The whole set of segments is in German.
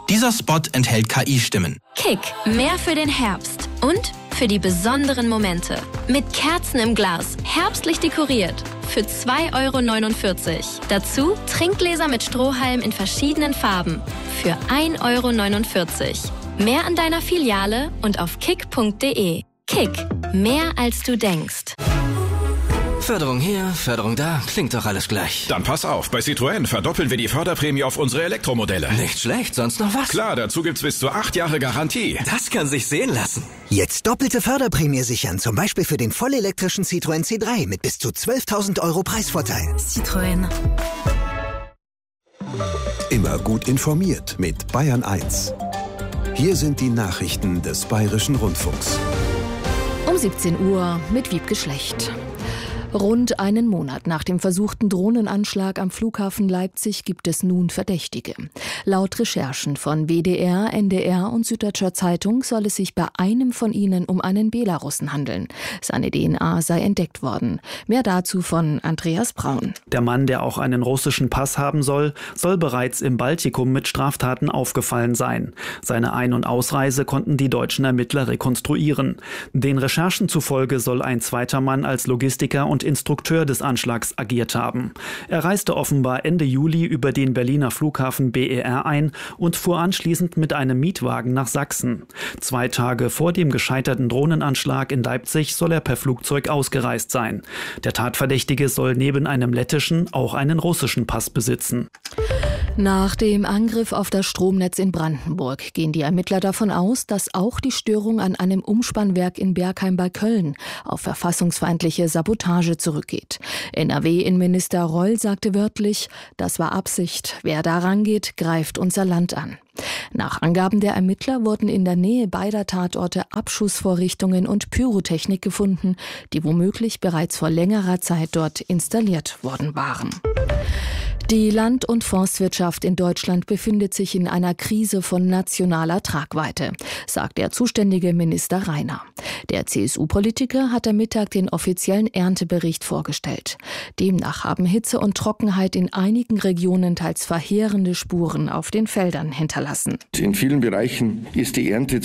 Dieser Spot enthält KI-Stimmen. Kick, mehr für den Herbst und für die besonderen Momente. Mit Kerzen im Glas, herbstlich dekoriert. Für 2,49 €. Dazu Trinkgläser mit Strohhalm in verschiedenen Farben. Für 1,49 €. Mehr an deiner Filiale und auf kick.de. Kick, mehr als du denkst. Förderung hier, Förderung da, klingt doch alles gleich. Dann pass auf, bei Citroën verdoppeln wir die Förderprämie auf unsere Elektromodelle. Nicht schlecht, sonst noch was? Klar, dazu gibt's bis zu 8 Jahre Garantie. Das kann sich sehen lassen. Jetzt doppelte Förderprämie sichern, zum Beispiel für den vollelektrischen Citroën C3 mit bis zu 12.000 € Preisvorteil. Citroën. Immer gut informiert mit Bayern 1. Hier sind die Nachrichten des Bayerischen Rundfunks. Um 17 Uhr mit Wiebke Schlecht. Rund einen Monat nach dem versuchten Drohnenanschlag am Flughafen Leipzig gibt es nun Verdächtige. Laut Recherchen von WDR, NDR und Süddeutscher Zeitung soll es sich bei einem von ihnen um einen Belarussen handeln. Seine DNA sei entdeckt worden. Mehr dazu von Andreas Braun. Der Mann, der auch einen russischen Pass haben soll bereits im Baltikum mit Straftaten aufgefallen sein. Seine Ein- und Ausreise konnten die deutschen Ermittler rekonstruieren. Den Recherchen zufolge soll ein zweiter Mann als Logistiker und Instrukteur des Anschlags agiert haben. Er reiste offenbar Ende Juli über den Berliner Flughafen BER ein und fuhr anschließend mit einem Mietwagen nach Sachsen. 2 Tage vor dem gescheiterten Drohnenanschlag in Leipzig soll er per Flugzeug ausgereist sein. Der Tatverdächtige soll neben einem lettischen auch einen russischen Pass besitzen. Nach dem Angriff auf das Stromnetz in Brandenburg gehen die Ermittler davon aus, dass auch die Störung an einem Umspannwerk in Bergheim bei Köln auf verfassungsfeindliche Sabotage zurückgeht. NRW-Innenminister Reul sagte wörtlich, das war Absicht. Wer da rangeht, greift unser Land an. Nach Angaben der Ermittler wurden in der Nähe beider Tatorte Abschussvorrichtungen und Pyrotechnik gefunden, die womöglich bereits vor längerer Zeit dort installiert worden waren. Die Land- und Forstwirtschaft in Deutschland befindet sich in einer Krise von nationaler Tragweite, sagt der zuständige Minister Rainer. Der CSU-Politiker hat am Mittag den offiziellen Erntebericht vorgestellt. Demnach haben Hitze und Trockenheit in einigen Regionen teils verheerende Spuren auf den Feldern hinterlassen. In vielen Bereichen ist die Ernte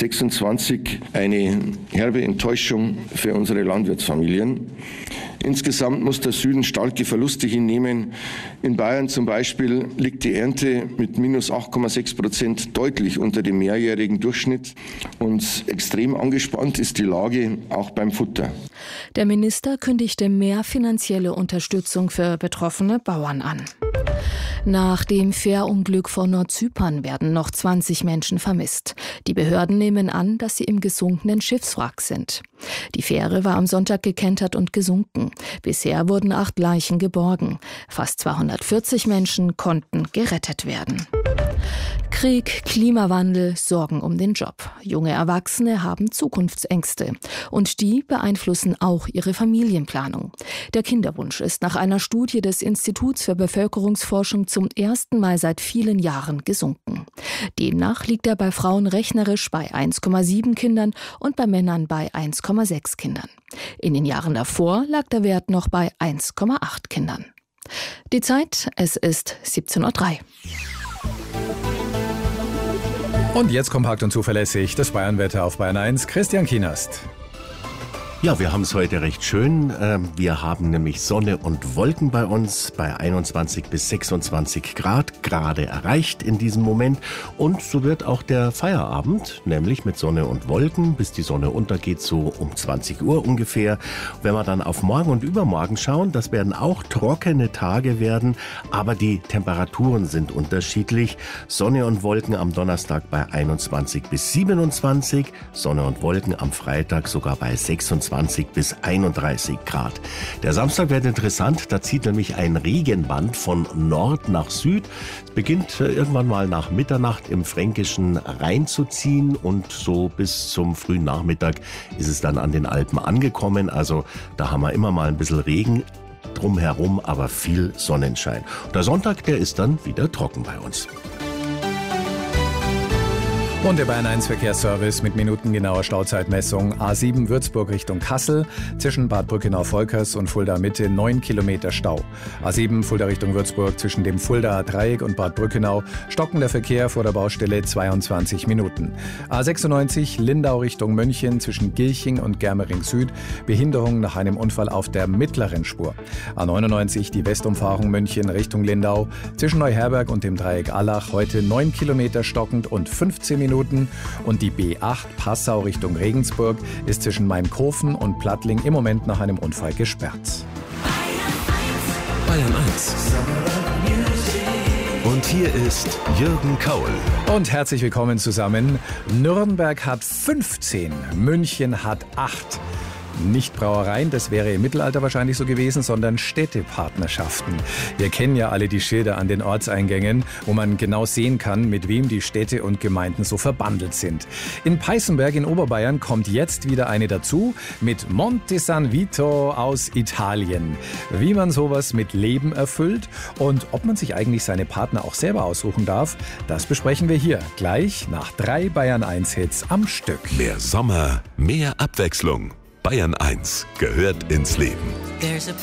2026 eine herbe Enttäuschung für unsere Landwirtsfamilien. Insgesamt muss der Süden starke Verluste hinnehmen. In Bayern zum Beispiel liegt die Ernte mit minus 8,6% deutlich unter dem mehrjährigen Durchschnitt. Und extrem angespannt ist die Lage auch beim Futter. Der Minister kündigte mehr finanzielle Unterstützung für betroffene Bauern an. Nach dem Fährunglück vor Nordzypern werden noch 20 Menschen vermisst. Die Behörden nehmen an, dass sie im gesunkenen Schiffswrack sind. Die Fähre war am Sonntag gekentert und gesunken. Bisher wurden 8 Leichen geborgen. Fast 240 Menschen konnten gerettet werden. Krieg, Klimawandel, Sorgen um den Job. Junge Erwachsene haben Zukunftsängste. Und die beeinflussen auch ihre Familienplanung. Der Kinderwunsch ist nach einer Studie des Instituts für Bevölkerungsforschung zum ersten Mal seit vielen Jahren gesunken. Demnach liegt er bei Frauen rechnerisch bei 1,7 Kindern und bei Männern bei 1,6 Kindern. In den Jahren davor lag der Wert noch bei 1,8 Kindern. Die Zeit, es ist 17:03 Uhr. Und jetzt kompakt und zuverlässig das Bayernwetter auf Bayern 1. Christian Kienast. Ja, wir haben es heute recht schön. Wir haben nämlich Sonne und Wolken bei uns bei 21 bis 26 Grad gerade erreicht in diesem Moment. Und so wird auch der Feierabend, nämlich mit Sonne und Wolken, bis die Sonne untergeht, so um 20 Uhr ungefähr. Wenn wir dann auf morgen und übermorgen schauen, das werden auch trockene Tage werden, aber die Temperaturen sind unterschiedlich. Sonne und Wolken am Donnerstag bei 21 bis 27, Sonne und Wolken am Freitag sogar bei 26 bis 31 Grad. Der Samstag wird interessant, da zieht nämlich ein Regenband von Nord nach Süd. Es beginnt irgendwann mal nach Mitternacht im Fränkischen reinzuziehen und so bis zum frühen Nachmittag ist es dann an den Alpen angekommen. Also da haben wir immer mal ein bisschen Regen drumherum, aber viel Sonnenschein. Und der Sonntag, der ist dann wieder trocken bei uns. Und der Bayern 1 Verkehrsservice mit minutengenauer Stauzeitmessung. A7 Würzburg Richtung Kassel, zwischen Bad Brückenau-Volkers und Fulda Mitte 9 Kilometer Stau. A7 Fulda Richtung Würzburg, zwischen dem Fuldaer Dreieck und Bad Brückenau stockender Verkehr vor der Baustelle 22 Minuten. A96 Lindau Richtung München, zwischen Gilching und Germering Süd, Behinderung nach einem Unfall auf der mittleren Spur. A99 die Westumfahrung München Richtung Lindau, zwischen Neuherberg und dem Dreieck Allach heute 9 Kilometer stockend und 15 Minuten. Und die B8 Passau Richtung Regensburg ist zwischen Maimkofen und Plattling im Moment nach einem Unfall gesperrt. Bayern 1. Und hier ist Jürgen Kaul. Und herzlich willkommen zusammen. Nürnberg hat 15, München hat 8. Nicht Brauereien, das wäre im Mittelalter wahrscheinlich so gewesen, sondern Städtepartnerschaften. Wir kennen ja alle die Schilder an den Ortseingängen, wo man genau sehen kann, mit wem die Städte und Gemeinden so verbandelt sind. In Peißenberg in Oberbayern kommt jetzt wieder eine dazu, mit Monte San Vito aus Italien. Wie man sowas mit Leben erfüllt und ob man sich eigentlich seine Partner auch selber aussuchen darf, das besprechen wir hier gleich nach 3 Bayern 1 Hits am Stück. Mehr Sommer, mehr Abwechslung. Bayern 1 gehört ins Leben.